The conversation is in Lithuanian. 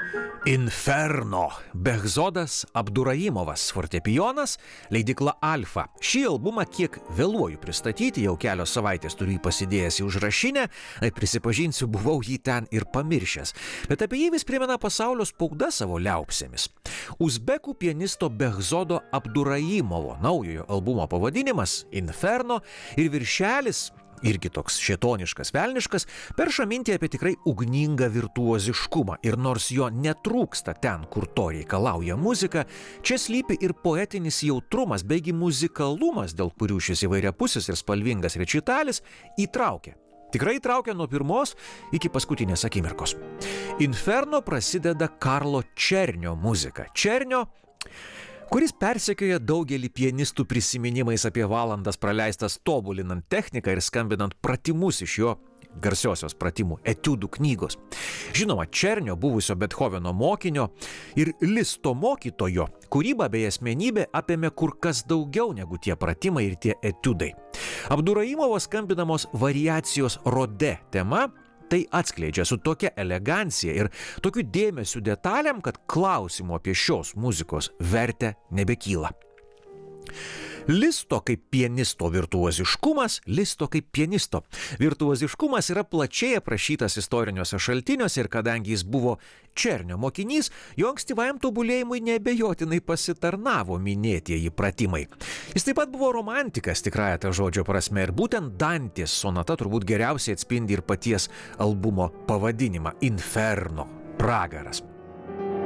Inferno. Behzodas Abdurajimovas, fortepijonas, leidykla Alfa. Šį albumą kiek vėluoju pristatyti, jau kelios savaitės turiu jį pasidėjęs į užrašinę, prisipažinsiu, buvau jį ten ir pamiršęs. Bet apie jį vis primena pasaulio spauda savo liaupsėmis. Uzbekų pianisto Behzodo Abdurajimovo naujojo albumo pavadinimas Inferno ir viršelis, irgi toks šėtoniškas, velniškas, perša mintį apie tikrai ugningą virtuoziškumą. Ir nors jo netrūksta ten, kur to reikalauja muzika, čia slypi ir poetinis jautrumas, beigi muzikalumas, dėl kurių šis įvairiapusis ir spalvingas rečitalis įtraukia. Tikrai įtraukia nuo pirmos iki paskutinės akimirkos. Inferno prasideda Karlo Černio muzika. Černio, kuris persekioja daugelį pianistų prisiminimais apie valandas praleistas tobulinant techniką ir skambinant pratimus iš jo garsiosios pratimų etiudų knygos. Žinoma, Černio, buvusio Bethoveno mokinio ir Listo mokytojo, kūryba bei asmenybė apėmė kur kas daugiau negu tie pratimai ir tie etiudai. Abdurajimovas skambinamos variacijos Rode tema tai atskleidžia su tokia elegancija ir tokiu dėmesiu detaliam, kad klausimų apie šios muzikos vertę nebekyla. Listo kaip pianisto virtuoziškumas. Listo kaip pianisto virtuoziškumas yra plačiai aprašytas istoriniuose šaltiniuose ir kadangi jis buvo Černio mokinys, jo ankstyvajam tobulėjimui neabejotinai pasitarnavo minėtieji pratimai. Jis taip pat buvo romantikas tikrąja ta žodžio prasme ir būtent Dantės sonata turbūt geriausiai atspindi ir paties albumo pavadinimą Inferno, pragaras.